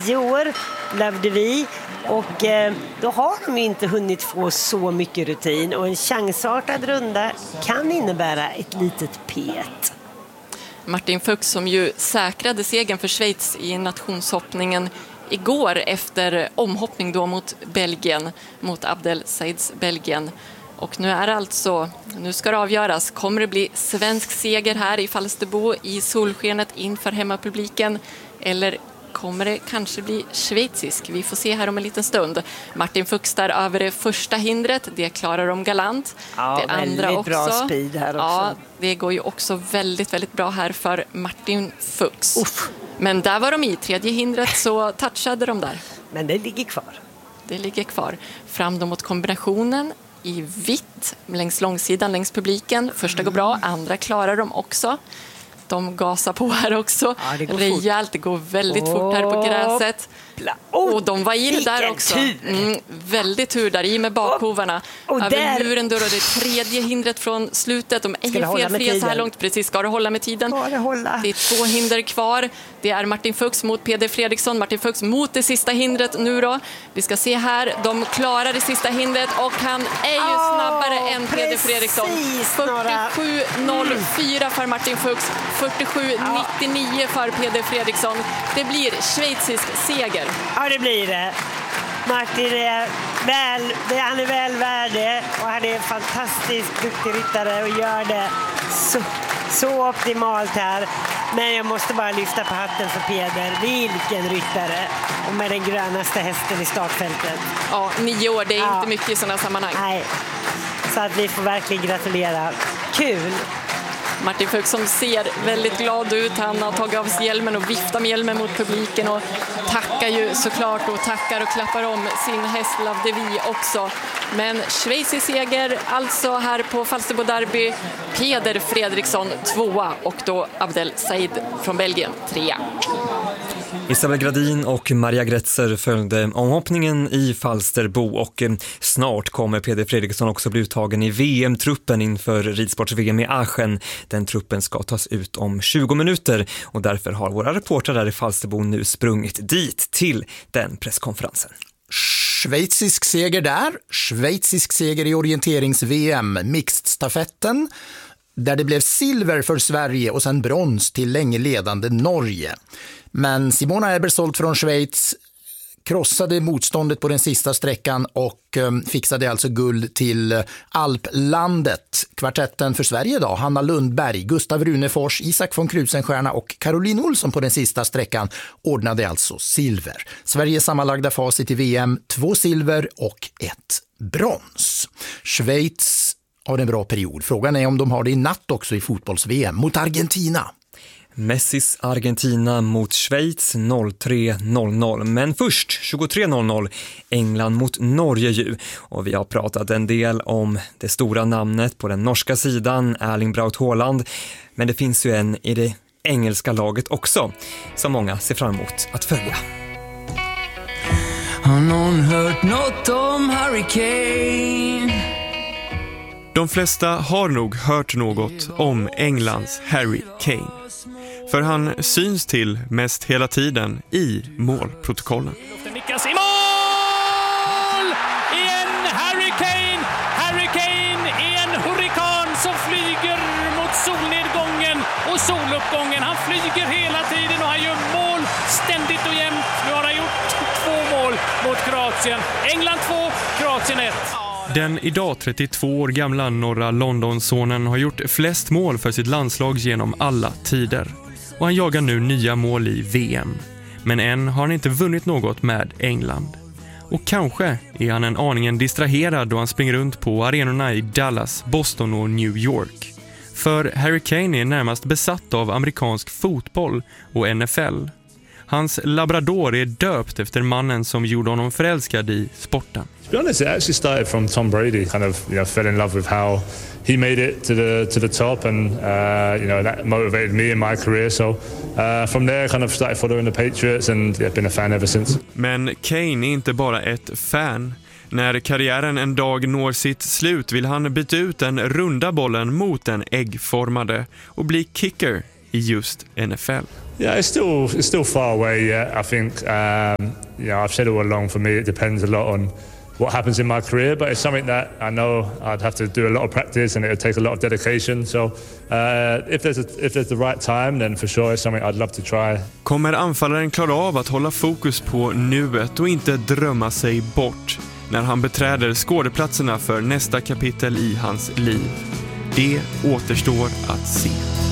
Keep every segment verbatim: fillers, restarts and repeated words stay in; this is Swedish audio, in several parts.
tio år, levde vi. Och eh, då har de inte hunnit få så mycket rutin. Och en chansartad runda kan innebära ett litet pet. Martin Fuchs som ju säkrade segern för Schweiz i nationshoppningen igår efter omhoppning då mot Belgien, mot Abdel Saids Belgien. Och nu är det alltså, nu ska det avgöras. Kommer det bli svensk seger här i Falsterbo i solskenet inför hemmapubliken? Eller kommer det kanske bli schweizisk? Vi får se här om en liten stund. Martin Fuchs där över det första hindret. Det klarar de galant. Ja, det väldigt andra också, bra speed här också. Ja, det går ju också väldigt, väldigt bra här för Martin Fuchs. Uff. Men där var de i tredje hindret så touchade de där. Men det ligger kvar. Det ligger kvar. Fram då mot kombinationen i vitt längs långsidan, längs publiken. Första går bra, andra klarar de också. De gasar på här också. Ja, det går rejält, fort. Det går väldigt oh. fort här på gräset. Oh, och de var in där också. Mm, väldigt tur där i med bakhovarna. Oh. Oh, över muren då, då det tredje hindret från slutet. De är fel fred så här långt. Precis, ska det hålla med tiden? Ska det hålla? Det är två hinder kvar. Det är Martin Fuchs mot Peder Fredriksson. Martin Fuchs mot det sista hindret nu då. Vi ska se här. De klarar det sista hindret och han är ju oh, snabbare än Peder Fredriksson. fyrtiosju noll fyra för Martin Fuchs. fyrtiosju nittionio för Peder Fredriksson. Det blir schweizisk seger. Ja, det blir det. Martin är väl, han är väl värd det och han är en fantastisk duktig ryttare och gör det så, så optimalt här. Men jag måste bara lyfta på hatten för Peder. Vilken ryttare! Och med den grönaste hästen i startfältet. Ja, nio år, det är ja. inte mycket i sådana sammanhang. Nej, så att vi får verkligen gratulera. Kul! Martin Fuchs som ser väldigt glad ut. Han har tagit av sig hjälmen och viftar med hjälmen mot publiken och tackar ju såklart och tackar och klappar om sin häst Love de Vie också. Men schweizisk seger alltså här på Falsterbo Derby. Peder Fredriksson tvåa och då Abdel Said från Belgien trea. Isabel Gradin och Maria Gretzer följde omhoppningen i Falsterbo och snart kommer Peder Fredriksson också bli uttagen i V M-truppen inför ridsports-V M i Aachen. Den truppen ska tas ut om tjugo minuter och därför har våra reportrar där i Falsterbo nu sprungit dit till den presskonferensen. Schweizisk seger där, schweizisk seger i orienterings-V M, mixed-stafetten, där det blev silver för Sverige och sen brons till länge ledande Norge. Men Simona Ebersold från Schweiz krossade motståndet på den sista sträckan och um, fixade alltså guld till Alplandet. Kvartetten för Sverige idag, Hanna Lundberg, Gustav Runefors, Isak von Krusenstjerna och Caroline Olsson på den sista sträckan ordnade alltså silver. Sveriges sammanlagda facit i V M, två silver och ett brons. Schweiz har en bra period. Frågan är om de har det i natt också i fotbolls-V M mot Argentina. Messis Argentina mot Schweiz tre noll noll. Men först tjugotre noll noll England mot Norge ju. Och vi har pratat en del om det stora namnet på den norska sidan, Erling Braut Haaland. Men det finns ju en i det engelska laget också som många ser fram emot att följa. Har någon hört något om Harry Kane? De flesta har nog hört något om Englands Harry Kane. För han syns till mest hela tiden i målprotokollen. Nickas i mål! Igen Harry Kane! Harry Kane är en hurrikan som flyger mot solnedgången och soluppgången. Han flyger hela tiden och han gör mål ständigt och jämt. Nu har han gjort två mål mot Kroatien. England två, Kroatien ett. Den idag trettiotvå år gamla norra Londonsonen har gjort flest mål för sitt landslag genom alla tider. Och han jagar nu nya mål i V M. Men än har han inte vunnit något med England. Och kanske är han en aningen distraherad då han springer runt på arenorna i Dallas, Boston och New York. För Harry Kane är närmast besatt av amerikansk fotboll och N F L. Hans labrador är döpt efter mannen som gjorde honom förälskad i sporten. To be honest, it actually started from Tom Brady. Kind of, you know, fell in love with how he made it to the to the top, and uh, you know that motivated me in my career. So uh, from there, kind of started following the Patriots, and I've been a fan ever since. Men Kane är inte bara ett fan. När karriären en dag når sitt slut vill han byta ut den runda bollen mot den äggformade och bli kicker i just N F L. Yeah, it's still it's still far away yet. I think um, you know, I've said all along, for me it depends a lot on what happens in my career, but it's something that I know I'd have to do a lot of practice and it would take a lot of dedication. So uh, if there's a, if there's the right time, then for sure it's something I'd love to try. Kommer anfallaren klara av att hålla fokus på nuet och inte drömma sig bort när han beträder skådeplatserna för nästa kapitel i hans liv? Det återstår att se.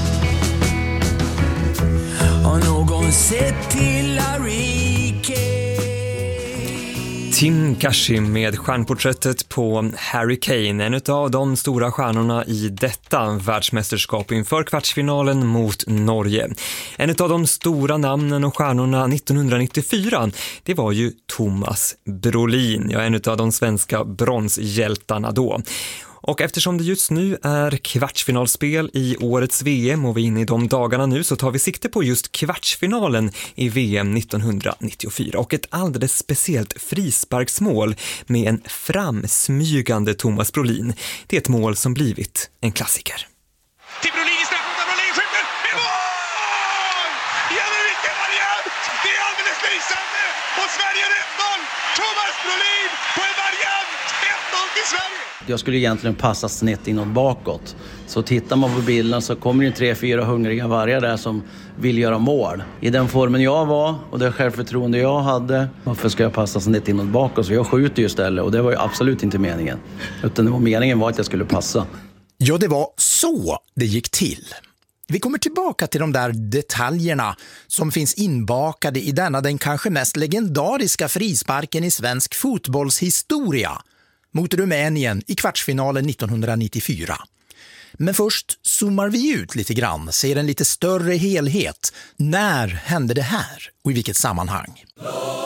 Har någon sett till Harry Kane? Tim Kashim med stjärnporträttet på Harry Kane, en av de stora stjärnorna i detta världsmästerskap inför kvartsfinalen mot Norge. En av de stora namnen och stjärnorna nittonhundranittiofyra, det var ju Thomas Brolin, ja, en av de svenska bronshjältarna då. Och eftersom det just nu är kvartsfinalspel i årets V M och vi är inne i de dagarna nu, så tar vi sikte på just kvartsfinalen i V M nittonhundranittiofyra och ett alldeles speciellt frisparksmål med en framsmygande Thomas Brolin. Det är ett mål som blivit en klassiker. Till Brolin i straffområdet, Brolin skjuter! Det är mål! Ja, men vilken variant! Det är alldeles lysande! Och Sverige är ett noll! Thomas Brolin på en variant! ett noll till Sverige! Jag skulle egentligen passa snett inåt bakåt. Så tittar man på bilden så kommer det tre, fyra hungriga vargar där som vill göra mål. I den formen jag var och det självförtroende jag hade, varför ska jag passa snett inåt bakåt? Så jag skjuter ju istället, och det var ju absolut inte meningen. Utan det var meningen var att jag skulle passa. Ja, det var så det gick till. Vi kommer tillbaka till de där detaljerna som finns inbakade i denna den kanske mest legendariska frisparken i svensk fotbollshistoria mot Rumänien i kvartsfinalen nittonhundranittiofyra. Men först zoomar vi ut lite grann, ser en lite större helhet. När hände det här och i vilket sammanhang?